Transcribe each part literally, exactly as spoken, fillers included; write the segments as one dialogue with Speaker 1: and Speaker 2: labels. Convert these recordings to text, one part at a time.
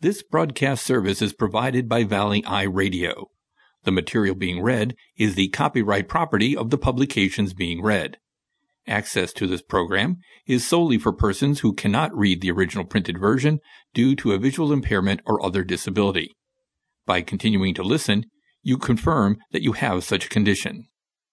Speaker 1: This broadcast service is provided by Valley Eye Radio. The material being read is the copyright property of the publications being read. Access to this program is solely for persons who cannot read the original printed version due to a visual impairment or other disability. By continuing to listen, you confirm that you have such a condition.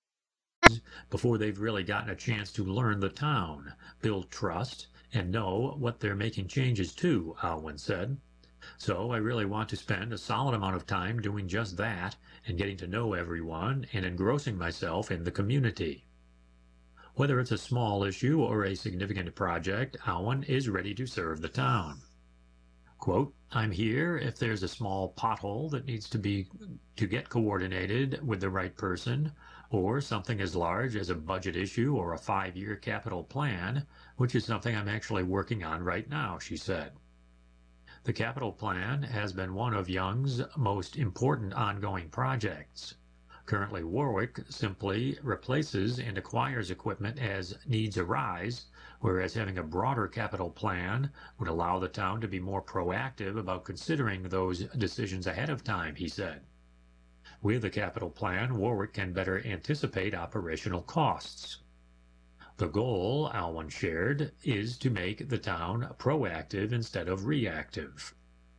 Speaker 2: Before they've really gotten a chance to learn the town, build trust, and know what they're making changes to, Alwyn said. So I really want to spend a solid amount of time doing just that and getting to know everyone and engrossing myself in the community. Whether it's a small issue or a significant project, Alwyn is ready to serve the town. Quote, I'm here if there's a small pothole that needs to be to get coordinated with the right person, or something as large as a budget issue or a five-year capital plan, which is something I'm actually working on right now, she said. The capital plan has been one of Young's most important ongoing projects. Currently, Warwick simply replaces and acquires equipment as needs arise, whereas having a broader capital plan would allow the town to be more proactive about considering those decisions ahead of time, he said. With the capital plan, Warwick can better anticipate operational costs. The goal, Alwyn shared, is to make the town proactive instead of reactive.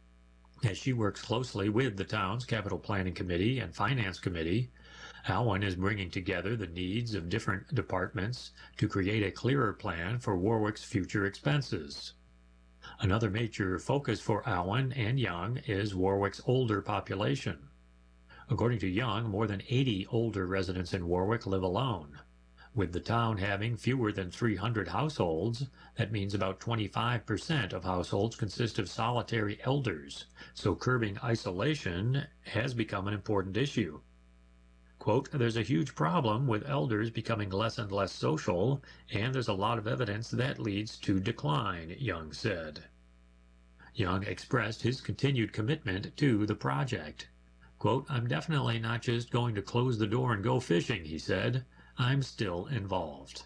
Speaker 2: As she works closely with the town's capital planning committee and finance committee, Alwyn is bringing together the needs of different departments to create a clearer plan for Warwick's future expenses. Another major focus for Alwyn and Young is Warwick's older population. According to Young, more than eighty older residents in Warwick live alone. With the town having fewer than three hundred households, that means about twenty-five percent of households consist of solitary elders, so curbing isolation has become an important issue. Quote, there's a huge problem with elders becoming less and less social, and there's a lot of evidence that leads to decline, Young said. Young expressed his continued commitment to the project. Quote, I'm definitely not just going to close the door and go fishing, he said. I'm still involved.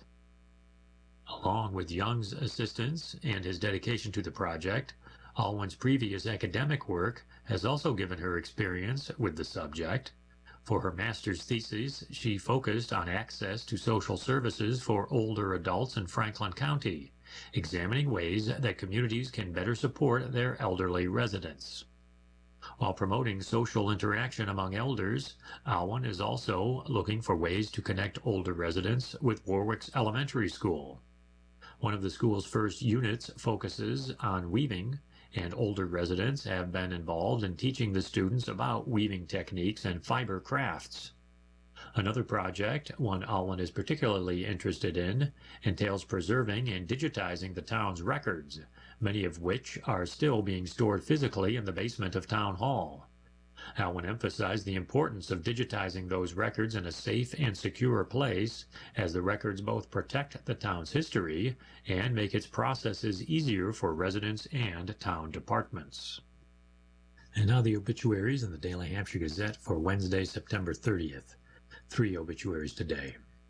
Speaker 2: Along with Young's assistance and his dedication to the project, Alwyn's previous academic work has also given her experience with the subject. For her master's thesis, she focused on access to social services for older adults in Franklin County, examining ways that communities can better support their elderly residents. While promoting social interaction among elders, Alwyn is also looking for ways to connect older residents with Warwick's elementary school. One of the school's first units focuses on weaving, and older residents have been involved in teaching the students about weaving techniques and fiber crafts. Another project, one Alwyn is particularly interested in, entails preserving and digitizing the town's records, many of which are still being stored physically in the basement of Town Hall. Alwyn emphasized the importance of digitizing those records in a safe and secure place, as the records both protect the town's history and make its processes easier for residents and town departments. And now the obituaries in the Daily Hampshire Gazette for Wednesday, September thirtieth. Three obituaries today.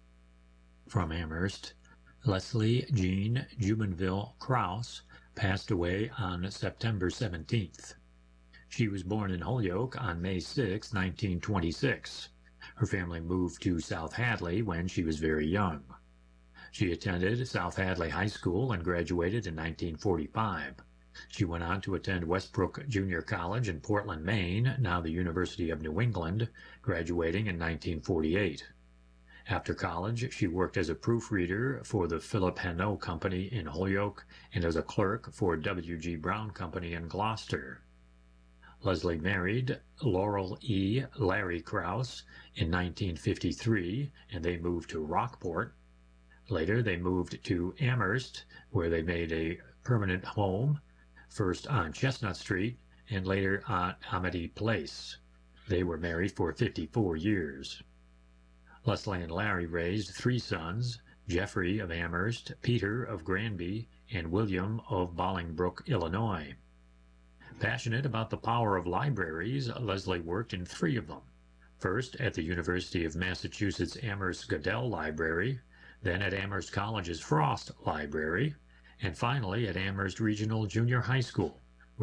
Speaker 2: From Amherst, Leslie Jean Jubenville Krause passed away on September seventeenth. She was born in Holyoke on May sixth, nineteen twenty-six. Her family moved to South Hadley when she was very young. She attended South Hadley High School and graduated in nineteen forty-five. She went on to attend Westbrook Junior College in Portland, Maine, now the University of New England, graduating in nineteen forty-eight. After college, she worked as a proofreader for the Philip Hannot Company in Holyoke and as a clerk for W G Brown Company in Gloucester. Leslie married Laurel E. Larry Krause in nineteen fifty-three, and they moved to Rockport. Later, they moved to Amherst, where they made a permanent home, first on Chestnut Street and later on Amity Place. They were married for fifty-four years. Leslie and Larry raised three sons, Jeffrey of Amherst, Peter of Granby, and William of Bolingbrook, Illinois. Passionate about the power of libraries, Leslie worked in three of them. First at the University of Massachusetts Amherst Goodell Library, then at Amherst College's Frost Library, and finally at Amherst Regional Junior High School.